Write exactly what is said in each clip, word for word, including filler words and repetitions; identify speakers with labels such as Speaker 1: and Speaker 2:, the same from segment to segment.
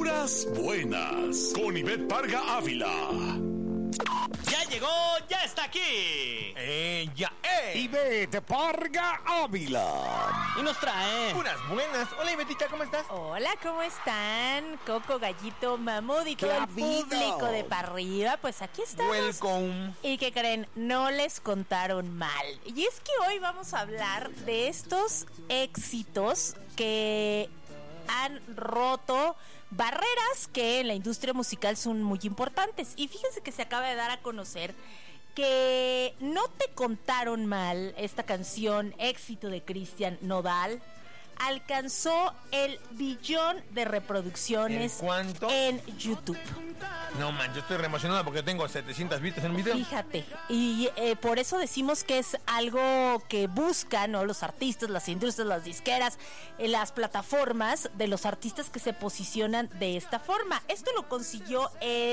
Speaker 1: Puras buenas, con Ivette Parga Ávila.
Speaker 2: ¡Ya llegó! ¡Ya está aquí!
Speaker 3: ¡Ella es!
Speaker 4: Ivette Parga Ávila.
Speaker 2: Y nos trae...
Speaker 3: ¡Puras buenas! Hola, Ivetita, ¿cómo estás?
Speaker 5: Hola, ¿cómo están? Coco, Gallito, Mamud y todo el
Speaker 4: habido?
Speaker 5: público de para arriba. Pues aquí estamos.
Speaker 3: Welcome.
Speaker 5: ¿Y qué creen? No les contaron mal. Y es que hoy vamos a hablar de estos éxitos que han roto barreras que en la industria musical son muy importantes. Y fíjense que se acaba de dar a conocer que No te contaron mal, esta canción éxito de Cristian Nodal, alcanzó el billón de reproducciones.
Speaker 3: ¿En cuánto?
Speaker 5: En YouTube.
Speaker 3: No, man, yo estoy re emocionado porque tengo setecientas vistas en un video.
Speaker 5: Fíjate, y eh, por eso decimos que es algo que buscan, ¿no?, los artistas, las industrias, las disqueras, eh, las plataformas de los artistas que se posicionan de esta forma. Esto lo consiguió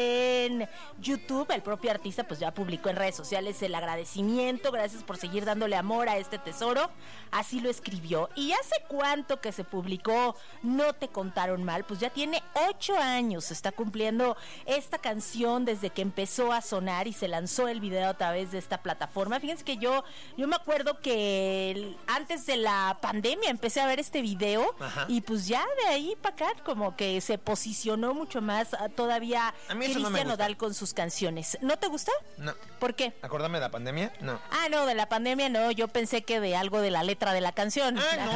Speaker 5: en YouTube. El propio artista pues ya publicó en redes sociales el agradecimiento, gracias por seguir dándole amor a este tesoro. Así lo escribió. Y hace cuánto que se publicó No te contaron mal, pues ya tiene ocho años, se está cumpliendo esta canción desde que empezó a sonar y se lanzó el video a través de esta plataforma. Fíjense que yo yo me acuerdo que el, antes de la pandemia empecé a ver este video. Ajá. Y pues ya de ahí para acá como que se posicionó mucho más uh, todavía Cristian no Nodal con sus canciones. ¿No te gusta?
Speaker 3: No.
Speaker 5: ¿Por qué?
Speaker 3: ¿Acordarme de la pandemia? No.
Speaker 5: Ah, no, de la pandemia no, yo pensé que de algo de la letra de la canción.
Speaker 3: Ah, no,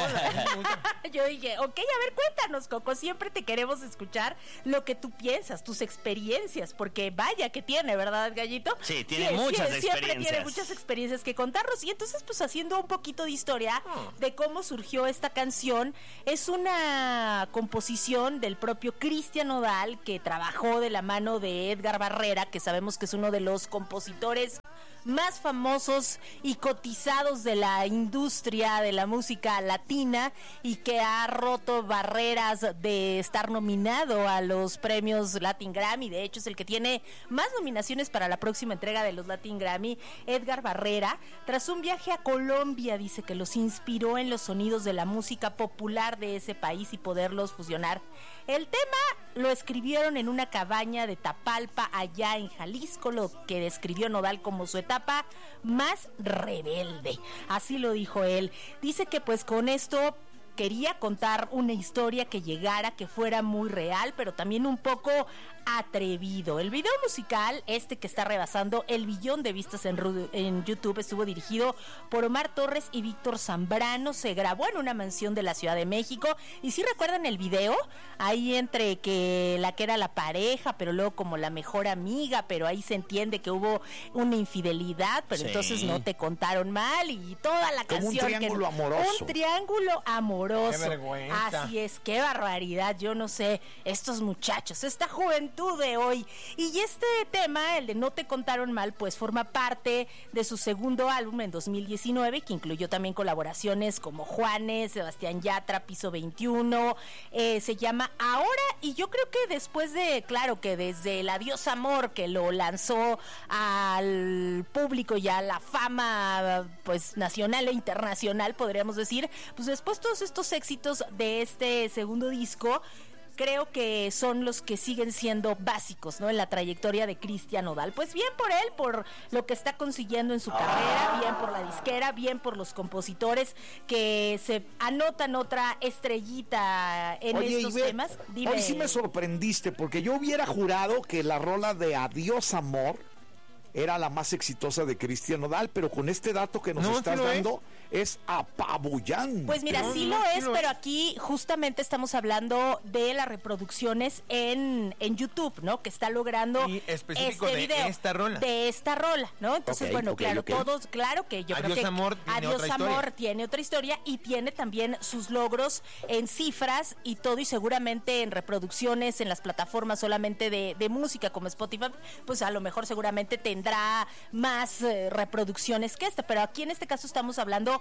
Speaker 3: la
Speaker 5: Yo dije, ok, a ver, cuéntanos, Coco, siempre te queremos escuchar lo que tú piensas, tus experiencias, porque vaya que tiene, ¿verdad, Gallito?
Speaker 2: Sí, tiene
Speaker 5: sí,
Speaker 2: muchas
Speaker 5: sí,
Speaker 2: experiencias.
Speaker 5: Siempre tiene muchas experiencias que contarnos. Y entonces, pues haciendo un poquito de historia oh. de cómo surgió esta canción, es una composición del propio Cristian Nodal, que trabajó de la mano de Edgar Barrera, que sabemos que es uno de los compositores más famosos y cotizados de la industria de la música latina, y que ha roto barreras de estar nominado a los premios Latin Grammy. De hecho, es el que tiene más nominaciones para la próxima entrega de los Latin Grammy. Edgar Barrera, tras un viaje a Colombia, dice que los inspiró en los sonidos de la música popular de ese país y poderlos fusionar. El tema lo escribieron en una cabaña de Tapalpa, allá en Jalisco, lo que describió Nodal como su etapa más rebelde. Así lo dijo él. Dice que pues con esto quería contar una historia que llegara, que fuera muy real, pero también un poco atrevido. El video musical, este que está rebasando el billón de vistas en, en YouTube, estuvo dirigido por Omar Torres y Víctor Zambrano. Se grabó en una mansión de la Ciudad de México. Y si recuerdan el video, ahí entre que la que era la pareja, pero luego como la mejor amiga, pero ahí se entiende que hubo una infidelidad, pero sí. Entonces no te contaron mal, y toda la
Speaker 4: como
Speaker 5: canción.
Speaker 4: Un triángulo
Speaker 5: que,
Speaker 4: amoroso.
Speaker 5: Un triángulo amoroso.
Speaker 3: Qué vergüenza.
Speaker 5: Así es, qué barbaridad. Yo no sé, estos muchachos, esta juventud de hoy. Y este tema, el de No te contaron mal, pues forma parte de su segundo álbum en dos mil diecinueve, que incluyó también colaboraciones como Juanes, Sebastián Yatra, Piso veintiuno. Eh, se llama Ahora, y yo creo que después de, claro, que desde el Adiós Amor, que lo lanzó al público y a la fama pues nacional e internacional, podríamos decir, pues después todos estos éxitos de este segundo disco creo que son los que siguen siendo básicos, ¿no?, en la trayectoria de Cristian Nodal. Pues bien por él, por lo que está consiguiendo en su carrera, bien por la disquera, bien por los compositores que se anotan otra estrellita en
Speaker 4: Oye,
Speaker 5: estos
Speaker 4: Ivette,
Speaker 5: temas. Dime.
Speaker 4: Hoy sí me sorprendiste, porque yo hubiera jurado que la rola de Adiós Amor era la más exitosa de Cristian Nodal, pero con este dato que nos
Speaker 3: no,
Speaker 4: estás
Speaker 3: sí
Speaker 4: dando es. es apabullante.
Speaker 5: Pues mira,
Speaker 3: no,
Speaker 5: sí
Speaker 3: no,
Speaker 5: lo
Speaker 3: sí
Speaker 5: es,
Speaker 3: lo
Speaker 5: pero
Speaker 3: es.
Speaker 5: aquí justamente estamos hablando de las reproducciones en, en YouTube, ¿no? Que está logrando
Speaker 3: y específico
Speaker 5: este
Speaker 3: de
Speaker 5: video,
Speaker 3: esta rola.
Speaker 5: de esta rola, ¿no? Entonces,
Speaker 4: Ok,
Speaker 5: bueno,
Speaker 4: ok,
Speaker 5: claro,
Speaker 4: ok.
Speaker 5: todos, claro que yo
Speaker 3: Adiós
Speaker 5: creo que
Speaker 3: Amor tiene
Speaker 5: Adiós
Speaker 3: otra
Speaker 5: Amor
Speaker 3: historia.
Speaker 5: tiene otra historia, y tiene también sus logros en cifras y todo, y seguramente en reproducciones en las plataformas solamente de, de música como Spotify, pues a lo mejor seguramente tendrá más eh, reproducciones que esta, pero aquí en este caso estamos hablando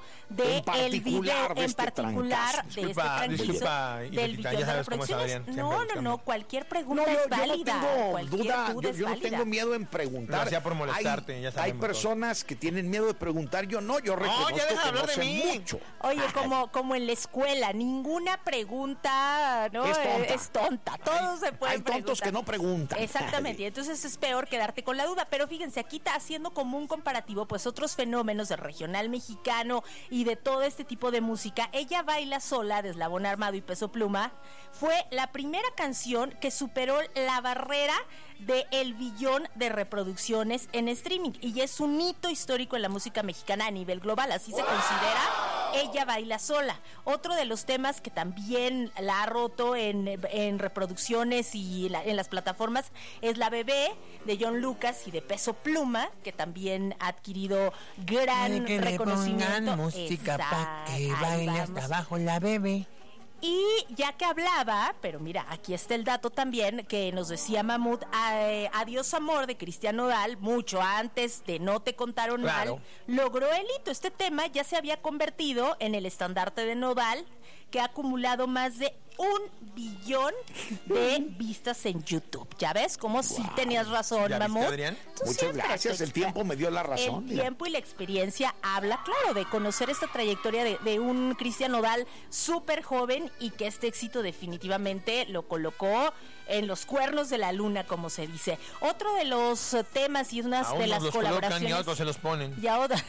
Speaker 5: de
Speaker 4: En particular
Speaker 5: el video,
Speaker 4: de
Speaker 5: en
Speaker 4: este
Speaker 5: particular
Speaker 4: trancazo.
Speaker 5: de
Speaker 3: Disculpa,
Speaker 5: este
Speaker 3: disculpa,
Speaker 5: trancazo
Speaker 3: Ivetita,
Speaker 5: del
Speaker 3: ya
Speaker 5: billón de
Speaker 3: sabes cómo es
Speaker 5: reproducciones.
Speaker 3: Adrián, siempre
Speaker 5: No, no,
Speaker 3: buscando.
Speaker 5: no, cualquier
Speaker 4: No,
Speaker 5: pregunta
Speaker 4: yo,
Speaker 5: es
Speaker 4: yo no
Speaker 5: válida.
Speaker 4: tengo
Speaker 5: cualquier
Speaker 4: duda,
Speaker 5: duda
Speaker 4: yo,
Speaker 5: es
Speaker 4: yo no
Speaker 5: válida.
Speaker 4: tengo miedo en preguntar.
Speaker 3: Lo hacía por molestarte,
Speaker 4: hay,
Speaker 3: ya
Speaker 4: hay
Speaker 3: sabemos todo.
Speaker 4: personas que tienen miedo de preguntar, yo no, yo reconozco
Speaker 3: ya deja de
Speaker 4: que
Speaker 3: hablar
Speaker 4: no
Speaker 3: de
Speaker 4: sé
Speaker 3: mí.
Speaker 4: mucho.
Speaker 5: Oye,
Speaker 4: Ay,
Speaker 5: como, como en la escuela, ninguna pregunta ¿no?
Speaker 4: Es tonta.
Speaker 5: es tonta. Todo se puede
Speaker 4: hay tontos
Speaker 5: preguntar.
Speaker 4: que no preguntan.
Speaker 5: Exactamente, y entonces es peor quedarte con la duda. Pero fíjense, aquí está haciendo como un comparativo, pues otros fenómenos del regional mexicano y de todo este tipo de música. Ella baila sola de Eslabón Armado y Peso Pluma. Fue la primera canción que superó la barrera de el billón de reproducciones en streaming y es un hito histórico en la música mexicana a nivel global, así se considera. Ella baila sola. Otro de los temas que también la ha roto en, en reproducciones y la, en las plataformas es La Bebé de John Lucas y de Peso Pluma, que también ha adquirido gran
Speaker 3: que
Speaker 5: reconocimiento.
Speaker 3: le pongan música pa' que
Speaker 5: Ahí
Speaker 3: baile
Speaker 5: vamos.
Speaker 3: hasta abajo la bebé.
Speaker 5: Y ya que hablaba, pero mira, aquí está el dato también que nos decía Mamut, eh, Adiós Amor de Cristian Nodal, mucho antes de No Te Contaron
Speaker 3: Claro.
Speaker 5: Mal, logró el hito. Este tema ya se había convertido en el estandarte de Nodal, que ha acumulado más de un billón de vistas en YouTube. ¿Ya ves? Como si tenías razón,
Speaker 3: ¿Ya viste,
Speaker 5: Mamut.
Speaker 3: Adrián?
Speaker 5: Tú
Speaker 4: Muchas
Speaker 5: siempre
Speaker 4: gracias,
Speaker 5: te
Speaker 4: el tiempo me dio la razón.
Speaker 5: El
Speaker 4: mira.
Speaker 5: tiempo y la experiencia habla, claro, de conocer esta trayectoria de, de un Cristian Nodal súper joven y que este éxito definitivamente lo colocó en los cuernos de la luna, como se dice. Otro de los eh, temas y una
Speaker 3: A
Speaker 5: de
Speaker 3: unos
Speaker 5: las
Speaker 3: los
Speaker 5: colaboraciones...
Speaker 3: colocan y a otros se los ponen.
Speaker 5: Y a otra-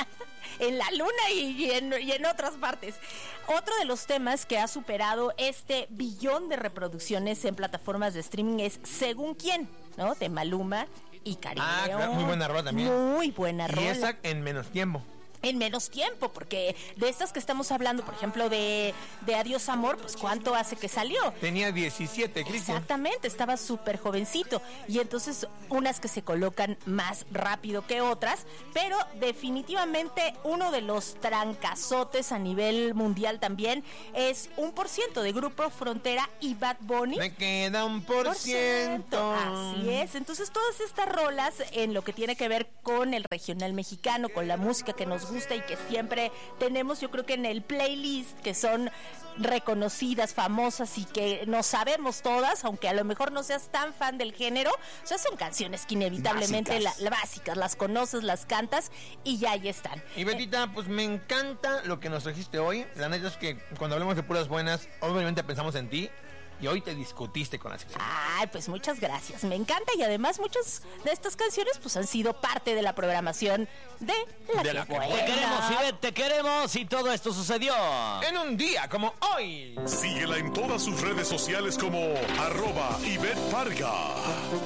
Speaker 5: en la luna y, y en, y en otras partes. Otro de los temas que ha superado este billón de reproducciones en plataformas de streaming es Según Quién, ¿no? De Maluma y Karim
Speaker 3: Ah,
Speaker 5: León.
Speaker 3: claro, muy buena rola también.
Speaker 5: Muy buena
Speaker 3: Y
Speaker 5: rola.
Speaker 3: esa en menos tiempo.
Speaker 5: En menos tiempo, porque de estas que estamos hablando, por ejemplo, de, de Adiós Amor, pues ¿cuánto hace que salió?
Speaker 3: Tenía diecisiete, Cristian.
Speaker 5: Exactamente, estaba súper jovencito. Y entonces unas que se colocan más rápido que otras, pero definitivamente uno de los trancazotes a nivel mundial también es un por ciento de Grupo Frontera y Bad Bunny.
Speaker 3: Me queda un por ciento.
Speaker 5: Así es. Entonces, todas estas rolas en lo que tiene que ver con el regional mexicano, con la música que nos gusta y que siempre tenemos, yo creo que en el playlist, que son reconocidas, famosas y que no sabemos todas, aunque a lo mejor no seas tan fan del género, o sea, son canciones que inevitablemente
Speaker 4: Básicas.
Speaker 5: la, la básicas, las conoces, las cantas y ya ahí están.
Speaker 3: Y Betita, pues me encanta lo que nos trajiste hoy. La neta es que cuando hablamos de puras buenas, obviamente pensamos en ti. Y hoy te discutiste con la sección.
Speaker 5: Ay, pues muchas gracias, me encanta y además muchas de estas canciones pues han sido parte de la programación de La
Speaker 3: De
Speaker 5: Que
Speaker 3: La Que
Speaker 5: Buena.
Speaker 2: Te queremos, Ivette, te queremos y todo esto sucedió.
Speaker 3: En un día como hoy.
Speaker 1: Síguela en todas sus redes sociales como arroba Ivette Parga.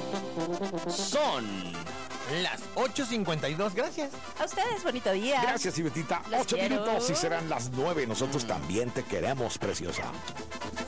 Speaker 2: Son
Speaker 3: Las ocho cincuenta y dos, gracias.
Speaker 5: A ustedes, bonito día.
Speaker 4: Gracias, Ivetita.
Speaker 5: Los
Speaker 4: Ocho
Speaker 5: quiero.
Speaker 4: minutos y serán las nueve. Nosotros también te queremos, preciosa.